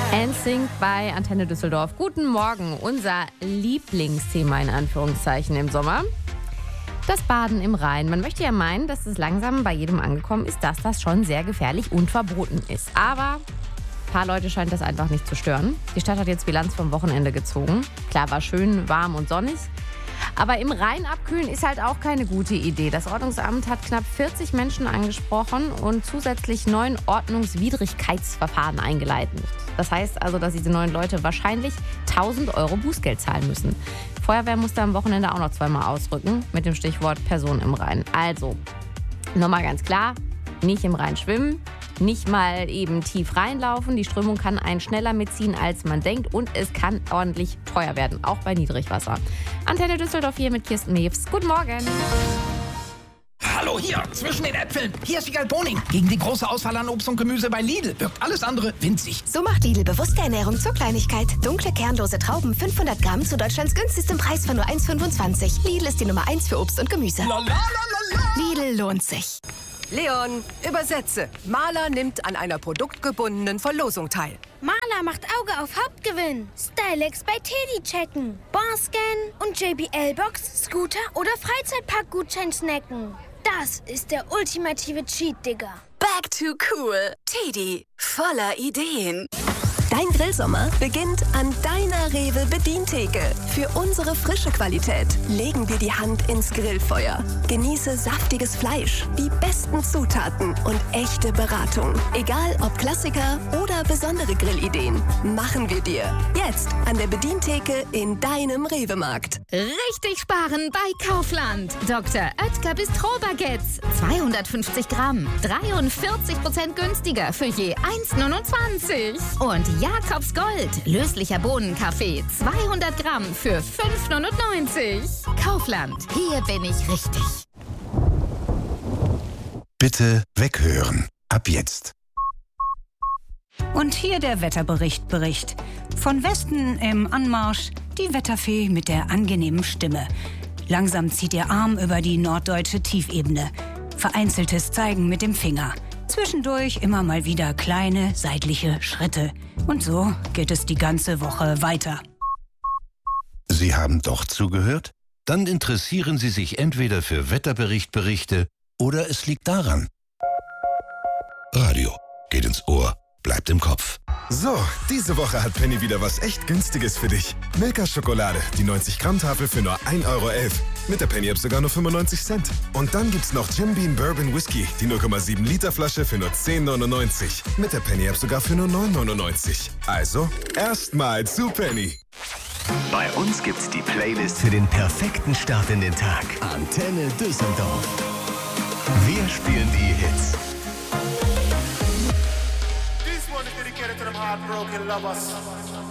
NSYNC bei Antenne Düsseldorf. Guten Morgen, unser Lieblingsthema in Anführungszeichen im Sommer. Das Baden im Rhein. Man möchte ja meinen, dass es langsam bei jedem angekommen ist, dass das schon sehr gefährlich und verboten ist. Aber ein paar Leute scheint das einfach nicht zu stören. Die Stadt hat jetzt Bilanz vom Wochenende gezogen. Klar, war schön, warm und sonnig. Aber im Rhein abkühlen ist halt auch keine gute Idee. Das Ordnungsamt hat knapp 40 Menschen angesprochen und zusätzlich 9 Ordnungswidrigkeitsverfahren eingeleitet. Das heißt also, dass diese 9 Leute wahrscheinlich 1.000 € Bußgeld zahlen müssen. Feuerwehr musste am Wochenende auch noch zweimal ausrücken mit dem Stichwort Person im Rhein. Also, nochmal ganz klar, nicht im Rhein schwimmen, nicht mal eben tief reinlaufen. Die Strömung kann einen schneller mitziehen, als man denkt. Und es kann ordentlich teuer werden, auch bei Niedrigwasser. Antenne Düsseldorf hier mit Kirsten Mews. Guten Morgen. Hallo hier, zwischen den Äpfeln. Hier ist Wiegald Boning. Gegen die große Auswahl an Obst und Gemüse bei Lidl wirkt alles andere winzig. So macht Lidl bewusste Ernährung zur Kleinigkeit. Dunkle, kernlose Trauben, 500 Gramm zu Deutschlands günstigstem Preis von nur 1,25. Lidl ist die Nummer 1 für Obst und Gemüse. Lidl lohnt sich. Leon, übersetze. Maler nimmt an einer produktgebundenen Verlosung teil. Maler macht Auge auf Hauptgewinn. Stylex bei Teddy checken. Barscan und JBL-Box, Scooter oder Freizeitpark-Gutschein snacken. Das ist der ultimative Cheat, Digga. Back to cool. Teddy, voller Ideen. Dein Grillsommer beginnt an deiner Rewe-Bedientheke. Für unsere frische Qualität legen wir die Hand ins Grillfeuer. Genieße saftiges Fleisch, die besten Zutaten und echte Beratung. Egal ob Klassiker oder besondere Grillideen, machen wir dir. Jetzt an der Bedientheke in deinem Rewe-Markt. Richtig sparen bei Kaufland. Dr. Oetker Bistro-Baguettes. 250 Gramm. 43% günstiger für je 1,29. Und Jakobs Gold. Löslicher Bohnenkaffee. 200 Gramm für 5,99. Kaufland. Hier bin ich richtig. Bitte weghören. Ab jetzt. Und hier der Wetterbericht. Von Westen im Anmarsch die Wetterfee mit der angenehmen Stimme. Langsam zieht ihr Arm über die norddeutsche Tiefebene. Vereinzeltes Zeigen mit dem Finger. Zwischendurch immer mal wieder kleine seitliche Schritte. Und so geht es die ganze Woche weiter. Sie haben doch zugehört? Dann interessieren Sie sich entweder für Wetterberichte oder es liegt daran. Radio geht ins Ohr, bleibt im Kopf. So, diese Woche hat Penny wieder was echt Günstiges für dich. Milka-Schokolade, die 90-Gramm-Tafel für nur 1,11 €. Mit der Penny-App sogar nur 95 Cent. Und dann gibt's noch Jim Beam Bourbon Whisky, die 0,7 Liter Flasche für nur 10,99. Mit der Penny-App sogar für nur 9,99. Also, erstmal zu Penny. Bei uns gibt's die Playlist für den perfekten Start in den Tag. Antenne Düsseldorf. Wir spielen die Hits. This one is dedicated to them heartbroken lovers.